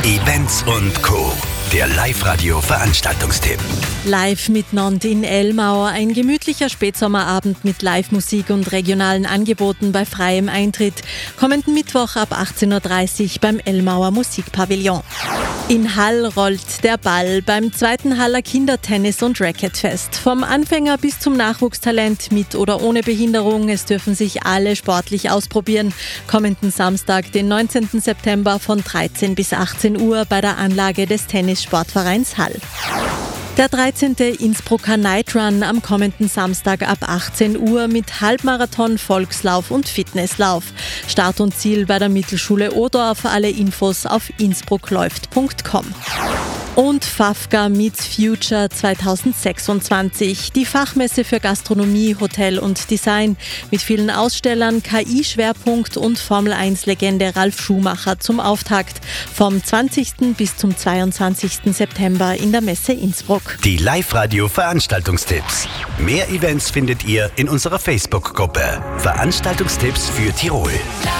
Events und Co. Der Live-Radio-Veranstaltungstipp. Live miteinander in Elmauer. Ein gemütlicher Spätsommerabend mit Live-Musik und regionalen Angeboten bei freiem Eintritt. Kommenden Mittwoch ab 18.30 Uhr beim Elmauer Musikpavillon. In Hall rollt der Ball beim 2. Haller Kindertennis- und Racquetfest. Vom Anfänger bis zum Nachwuchstalent mit oder ohne Behinderung. Es dürfen sich alle sportlich ausprobieren. Kommenden Samstag, den 19. September von 13 bis 18 Uhr bei der Anlage des Tennissportvereins Hall. Der 13. Innsbrucker Night Run am kommenden Samstag ab 18 Uhr mit Halbmarathon, Volkslauf und Fitnesslauf. Start und Ziel bei der Mittelschule Odorf. Alle Infos auf innsbruckläuft.com. Und FAFGA Meets Future 2026, die Fachmesse für Gastronomie, Hotel und Design mit vielen Ausstellern, KI-Schwerpunkt und Formel-1-Legende Ralf Schumacher zum Auftakt vom 20. bis zum 22. September in der Messe Innsbruck. Die Live-Radio-Veranstaltungstipps. Mehr Events findet ihr in unserer Facebook-Gruppe. Veranstaltungstipps für Tirol.